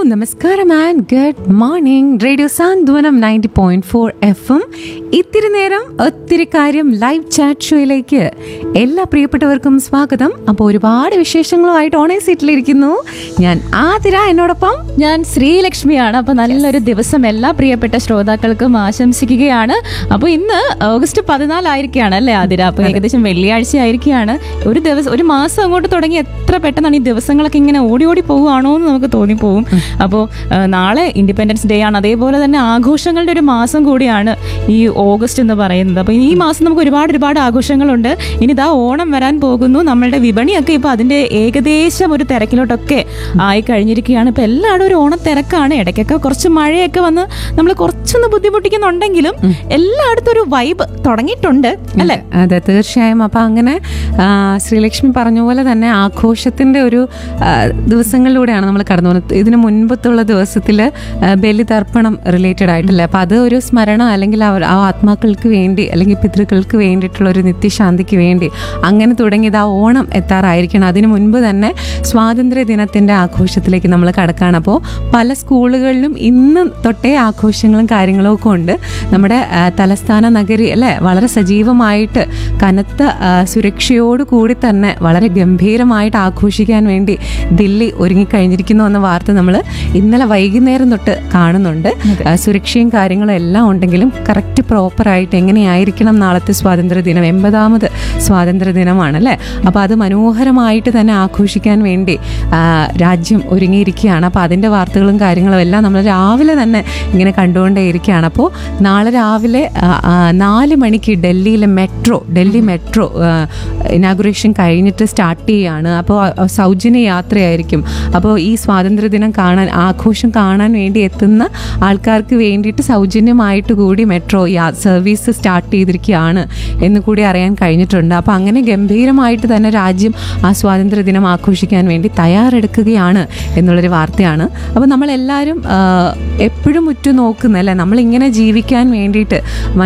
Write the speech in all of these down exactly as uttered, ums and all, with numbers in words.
നമസ്കാരം and good morning. Radio Santhwanam ninety point four എഫും ഇത്തിരി നേരം ഒത്തിരി കാര്യം ലൈവ് ചാറ്റ് ഷോയിലേക്ക് എല്ലാ പ്രിയപ്പെട്ടവർക്കും സ്വാഗതം. അപ്പോൾ ഒരുപാട് വിശേഷങ്ങളുമായിട്ട് ഓണേ സീറ്റിലിരിക്കുന്നു ഞാൻ ആതിര, എന്നോടൊപ്പം ഞാൻ ശ്രീലക്ഷ്മിയാണ്. അപ്പോൾ നല്ലൊരു ദിവസം എല്ലാ പ്രിയപ്പെട്ട ശ്രോതാക്കൾക്കും ആശംസിക്കുകയാണ്. അപ്പോൾ ഇന്ന് ഓഗസ്റ്റ് പതിനാലായിരിക്കുകയാണ് അല്ലേ ആതിര? അപ്പോൾ ഏകദേശം വെള്ളിയാഴ്ച ആയിരിക്കുകയാണ്. ഒരു ദിവസം ഒരു മാസം അങ്ങോട്ട് തുടങ്ങി എത്ര പെട്ടെന്നാണ് ഈ ദിവസങ്ങളൊക്കെ ഇങ്ങനെ ഓടി ഓടി പോവുകയാണോ എന്ന് നമുക്ക് തോന്നിപ്പോവും. അപ്പോൾ നാളെ ഇൻഡിപെൻഡൻസ് ഡേ ആണ്. അതേപോലെ തന്നെ ആഘോഷങ്ങളുടെ ഒരു മാസം കൂടിയാണ് ഈ ഓഗസ്റ്റ് എന്ന് പറയുന്നത്. അപ്പോൾ ഈ മാസം നമുക്ക് ഒരുപാട് ഒരുപാട് ആഘോഷങ്ങളുണ്ട്. ഇനി ഇതാ ഓണം വരാൻ പോകുന്നു. നമ്മളുടെ വിപണിയൊക്കെ ഇപ്പോൾ അതിൻ്റെ ഏകദേശം ഒരു തിരക്കിലോട്ടൊക്കെ ആയി കഴിഞ്ഞിരിക്കുകയാണ്. ഇപ്പോൾ എല്ലാവരും ഒരു ഓണത്തിരക്കാണ്. ഇടയ്ക്കൊക്കെ കുറച്ച് മഴയൊക്കെ വന്ന് നമ്മൾ കുറച്ചൊന്ന് ബുദ്ധിമുട്ടിക്കുന്നുണ്ടെങ്കിലും എല്ലായിടത്തും ഒരു വൈബ് തുടങ്ങിയിട്ടുണ്ട് അല്ലേ? അതെ, തീർച്ചയായും. അപ്പം അങ്ങനെ ശ്രീലക്ഷ്മി പറഞ്ഞ പോലെ തന്നെ ആഘോഷത്തിൻ്റെ ഒരു ദിവസങ്ങളിലൂടെയാണ് നമ്മൾ കടന്നു പോകുന്നത്. ഇതിന് മുൻപത്തുള്ള ദിവസത്തിൽ ബലിതർപ്പണം റിലേറ്റഡ് ആയിട്ടില്ല. അപ്പം അത് ഒരു സ്മരണ, അല്ലെങ്കിൽ അവർ ആ ആത്മാക്കൾക്ക് വേണ്ടി അല്ലെങ്കിൽ പിതൃക്കൾക്ക് വേണ്ടിയിട്ടുള്ള ഒരു നിത്യശാന്തിക്ക് വേണ്ടി അങ്ങനെ തുടങ്ങിയത് ആ ഓണം എത്താറായിരിക്കണം. അതിന് മുൻപ് തന്നെ സ്വാതന്ത്ര്യ ദിനത്തിൻ്റെ ആഘോഷത്തിലേക്ക് നമ്മൾ കടക്കുകയാണ്. അപ്പോൾ പല സ്കൂളുകളിലും ഇന്ന് തൊട്ടേ ആഘോഷങ്ങളും കാര്യങ്ങളും ഒക്കെ ഉണ്ട്. നമ്മുടെ തലസ്ഥാന നഗരി അല്ലേ വളരെ സജീവമായിട്ട് കനത്ത സുരക്ഷയോട് കൂടി തന്നെ വളരെ ഗംഭീരമായിട്ട് ആഘോഷിക്കാൻ വേണ്ടി ദില്ലി ഒരുങ്ങിക്കഴിഞ്ഞിരിക്കുന്നു എന്ന വാർത്ത നമ്മൾ ഇന്നലെ വൈകുന്നേരം തൊട്ട് കാണുന്നുണ്ട്. സുരക്ഷയും കാര്യങ്ങളും എല്ലാം ഉണ്ടെങ്കിലും കറക്റ്റ് പ്രോപ്പറായിട്ട് എങ്ങനെയായിരിക്കണം നാളത്തെ സ്വാതന്ത്ര്യ ദിനം, എൺപതാമത് സ്വാതന്ത്ര്യ ദിനമാണല്ലേ. അപ്പോൾ അത് മനോഹരമായിട്ട് തന്നെ ആഘോഷിക്കാൻ വേണ്ടി രാജ്യം ഒരുങ്ങിയിരിക്കുകയാണ്. അപ്പോൾ അതിൻ്റെ വാർത്തകളും കാര്യങ്ങളും എല്ലാം നമ്മൾ രാവിലെ തന്നെ ഇങ്ങനെ കണ്ടുകൊണ്ടേയിരിക്കുകയാണ്. അപ്പോൾ നാളെ രാവിലെ നാല് മണിക്ക് ഡൽഹിയിലെ മെട്രോ ഡൽഹി മെട്രോ ഇനാഗുറേഷൻ കഴിഞ്ഞിട്ട് സ്റ്റാർട്ട് ചെയ്യുകയാണ്. അപ്പോൾ സൗജന്യ യാത്രയായിരിക്കും. അപ്പോൾ ഈ സ്വാതന്ത്ര്യദിനം കാണാൻ, ആഘോഷം കാണാൻ വേണ്ടി എത്തുന്ന ആൾക്കാർക്ക് വേണ്ടിയിട്ട് സൗജന്യമായിട്ട് കൂടി മെട്രോ സർവീസ് സ്റ്റാർട്ട് ചെയ്തിരിക്കുകയാണ് എന്ന് കൂടി അറിയാൻ കഴിഞ്ഞിട്ടുണ്ട്. അപ്പോൾ അങ്ങനെ ഗംഭീരമായിട്ട് തന്നെ രാജ്യം ആ സ്വാതന്ത്ര്യദിനം ആഘോഷിക്കാൻ വേണ്ടി തയ്യാറെടുക്കുകയാണ് എന്നുള്ളൊരു വാർത്തയാണ്. അപ്പോൾ നമ്മളെല്ലാവരും എപ്പോഴും ഉറ്റു നോക്കുന്നല്ലേ, നമ്മളിങ്ങനെ ജീവിക്കാൻ വേണ്ടിയിട്ട്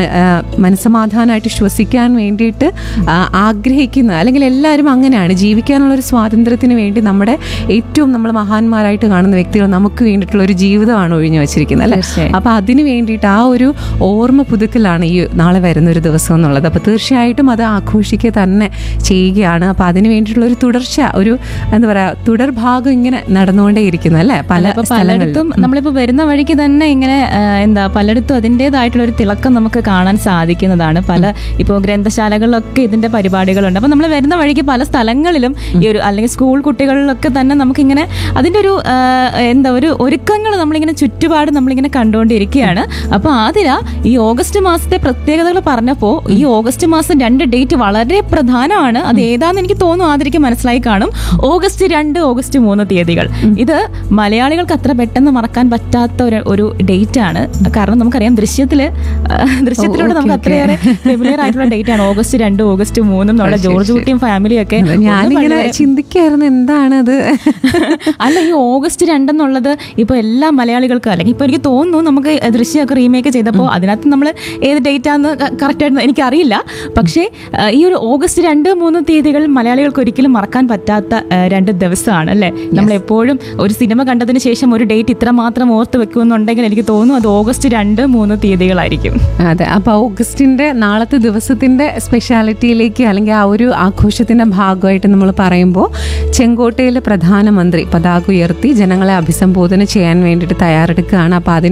മനസ്സമാധാനമായിട്ട് ശ്വസിക്കാൻ വേണ്ടിയിട്ട് ആഗ്രഹിക്കുന്ന, അല്ലെങ്കിൽ എല്ലാവരും അങ്ങനെയാണ് ജീവിക്കാനുള്ളൊരു സ്വാതന്ത്ര്യത്തിന് വേണ്ടി നമ്മുടെ ഏറ്റവും നമ്മൾ മഹാന്മാരായിട്ട് കാണുന്ന വ്യക്തികൾ നമുക്ക് വേണ്ടിയിട്ടുള്ള ഒരു ജീവിതമാണ് ഒഴിഞ്ഞു വെച്ചിരിക്കുന്നത് അല്ലേ. അപ്പോൾ അതിന് വേണ്ടിയിട്ട് ആ ഒരു ഓർമ്മ പുതുക്കലാണ് ഈ നാളെ വരുന്ന ഒരു ദിവസം എന്നുള്ളത്. അപ്പോൾ തീർച്ചയായിട്ടും അത് ആഘോഷിക്കുക തന്നെ ചെയ്യുകയാണ്. അപ്പോൾ അതിന് വേണ്ടിയിട്ടുള്ള ഒരു തുടർച്ച, ഒരു എന്താ പറയുക, തുടർഭാഗം ഇങ്ങനെ നടന്നുകൊണ്ടേ ഇരിക്കുന്നു അല്ലേ. പല പലയിടത്തും നമ്മളിപ്പോൾ വരുന്ന വഴിക്ക് തന്നെ ഇങ്ങനെ എന്താ പലയിടത്തും അതിൻ്റെതായിട്ടുള്ള ഒരു തിളക്കം നമുക്ക് കാണാൻ സാധിക്കുന്നതാണ്. പല ഇപ്പോൾ ഗ്രന്ഥശാലകളിലൊക്കെ ഇതിൻ്റെ പരിപാടികളുണ്ട്. അപ്പോൾ നമ്മൾ വരുന്ന വഴിക്ക് പല സ്ഥലങ്ങളിലും ഈ ഒരു അല്ലെങ്കിൽ സ്കൂൾ കുട്ടികളിലൊക്കെ തന്നെ നമുക്കിങ്ങനെ അതിൻ്റെ ഒരു എന്താ ഒരു ഒരുക്കങ്ങൾ നമ്മളിങ്ങനെ ചുറ്റുപാട് നമ്മളിങ്ങനെ കണ്ടുകൊണ്ടിരിക്കുകയാണ്. അപ്പോൾ ആതിര, ഈ ഓഗസ്റ്റ് മാസത്തെ പ്രത്യേകതകൾ പറഞ്ഞപ്പോൾ ഈ ഓഗസ്റ്റ് മാസം രണ്ട് ഡേറ്റ് വളരെ പ്രധാനമാണ്. അത് ഏതാന്ന് എനിക്ക് തോന്നുന്നു ആതിരയ്ക്ക് മനസ്സിലായി കാണും. ഓഗസ്റ്റ് രണ്ട്, ഓഗസ്റ്റ് മൂന്ന് തീയതികൾ. ഇത് മലയാളികൾക്ക് അത്ര പെട്ടെന്ന് മറക്കാൻ പറ്റാത്ത ഒരു ഒരു ഡേറ്റ് ആണ്. കാരണം നമുക്കറിയാം ദൃശ്യത്തില് ദൃശ്യത്തിലൂടെ നമുക്ക് അത്രയേറെ ഫെമിലിയർ ആയിട്ടുള്ള ഡേറ്റ് ആണ് ഓഗസ്റ്റ് രണ്ട്, ഓഗസ്റ്റ് മൂന്നും എന്നുള്ള ജോർജ് കുട്ടിയും ഫാമിലിയും ഒക്കെ. ഞാനിങ്ങനെ ചിന്തിക്കായിരുന്നു എന്താണത്. അല്ല, ഈ ഓഗസ്റ്റ് രണ്ടെന്നുള്ളത് ഇപ്പൊ എല്ലാ മലയാളികൾക്കും, അല്ലെങ്കിൽ ഇപ്പൊ എനിക്ക് തോന്നുന്നു നമുക്ക് ദൃശ്യമൊക്കെ റീമേക്ക് ചെയ്തപ്പോൾ അതിനകത്ത് നമ്മൾ ഏത് ഡേറ്റ് ആണെന്ന് കറക്റ്റ് ആയിട്ട് എനിക്കറിയില്ല. പക്ഷേ ഈ ഒരു ഓഗസ്റ്റ് രണ്ട് മൂന്ന് തീയതികൾ മലയാളികൾക്ക് ഒരിക്കലും മറക്കാൻ പറ്റാത്ത രണ്ട് ദിവസമാണ് അല്ലേ. നമ്മൾ എപ്പോഴും ഒരു സിനിമ കണ്ടതിന് ശേഷം ഒരു ഡേറ്റ് ഇത്ര മാത്രം ഓർത്ത് വെക്കുമെന്നുണ്ടെങ്കിൽ എനിക്ക് തോന്നുന്നു അത് ഓഗസ്റ്റ് രണ്ട് മൂന്ന് തീയതികളായിരിക്കും. അതെ, അപ്പോൾ ഓഗസ്റ്റിന്റെ നാളത്തെ ദിവസത്തിന്റെ സ്പെഷ്യാലിറ്റിയിലേക്ക്, അല്ലെങ്കിൽ ആ ഒരു ആഘോഷത്തിന്റെ ഭാഗമായിട്ട് നമ്മൾ പറയുമ്പോൾ ചെങ്കോട്ടയിലെ പ്രധാനമന്ത്രി പതാക ഉയർത്തി ജനങ്ങളെ അഭിസംബോധന ചെയ്യാൻ വേണ്ടിയിട്ട് തയ്യാറെടുക്കുകയാണ്. അപ്പോൾ അതിന്